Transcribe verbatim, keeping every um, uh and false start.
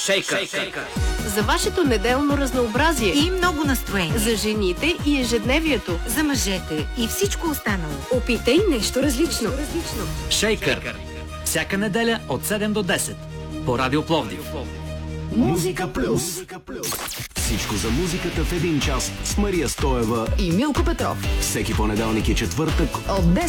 Шейкър. За вашето неделно разнообразие и много настроение. За жените и ежедневието. За мъжете и всичко останало. Опитай нещо различно. Шейкър. Всяка неделя от седем до десет. По Радио Пловдив. Музика плюс. Всичко за музиката в един час с Мария Стоева и Милко Петров. Всеки понеделник и четвъртък от десет